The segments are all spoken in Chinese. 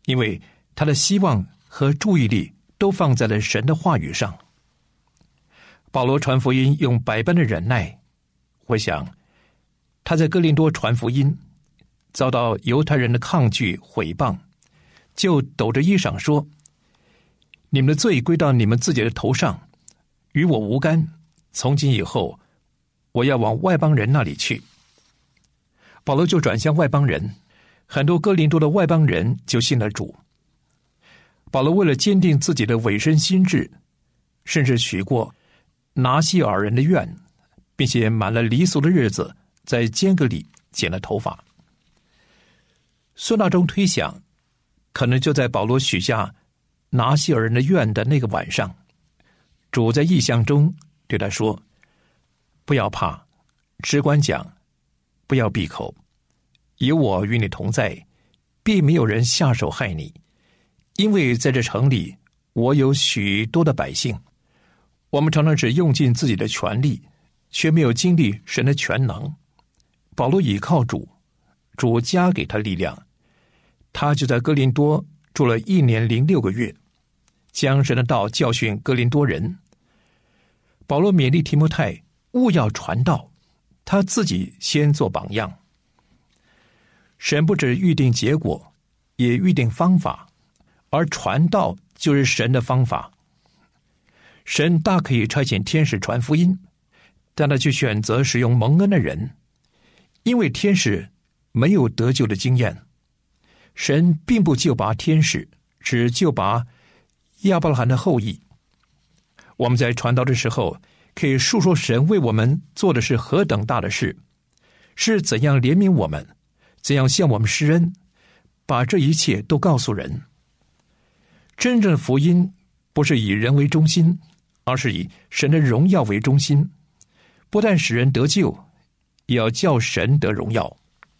因为他的希望和注意力都放在了神的话语上。保罗传福音用百般的忍耐，我想他在哥林多传福音，遭到犹太人的抗拒毁谤，就抖着衣裳说：你们的罪归到你们自己的头上，与我无干，从今以后我要往外邦人那里去。保罗就转向外邦人，很多哥林多的外邦人就信了主。保罗为了坚定自己的委身心志，甚至许过拿西尔人的愿，并且满了离俗的日子，在间隔里剪了头发。孙大中推想，可能就在保罗许下拿西尔人的愿的那个晚上，主在异象中对他说：不要怕，只管讲，不要闭口，有我与你同在，必没有人下手害你，因为在这城里我有许多的百姓。我们常常只用尽自己的权力，却没有经历神的全能。保罗倚靠主，主加给他力量，他就在哥林多住了1年06个月，将神的道教训哥林多人。保罗勉励提摩太务要传道，他自己先做榜样。神不只预定结果，也预定方法，而传道就是神的方法。神大可以差遣天使传福音，但他却选择使用蒙恩的人，因为天使没有得救的经验。神并不救拔天使，只救拔亚伯拉罕的后裔。我们在传道的时候，可以述说神为我们做的是何等大的事，是怎样怜悯我们，怎样向我们施恩，把这一切都告诉人。真正的福音不是以人为中心，而是以神的荣耀为中心，不但使人得救，也要叫神得荣耀。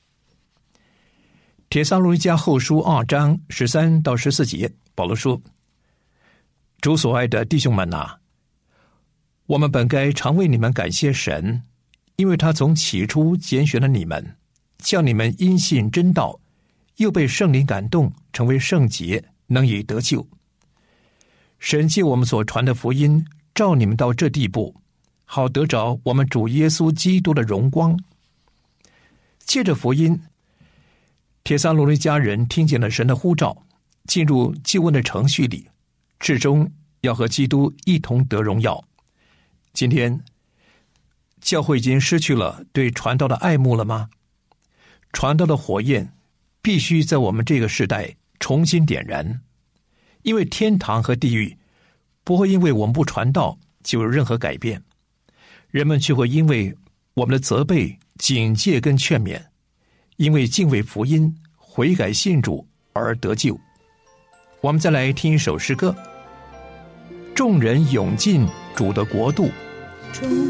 帖撒罗尼迦后书2章13到14节，保罗说：主所爱的弟兄们啊，我们本该常为你们感谢神，因为他从起初拣选了你们，叫你们因信真道，又被圣灵感动，成为圣洁，能以得救。神借我们所传的福音，召你们到这地步，好得着我们主耶稣基督的荣光。借着福音，帖撒罗尼迦人听见了神的呼召，进入救恩的程序里，至终要和基督一同得荣耀。今天教会已经失去了对传道的爱慕了吗？传道的火焰必须在我们这个时代重新点燃，因为天堂和地狱不会因为我们不传道就有任何改变，人们却会因为我们的责备、警戒跟劝勉，因为敬畏福音、悔改信主而得救。我们再来听一首诗歌：众人涌进主的国度。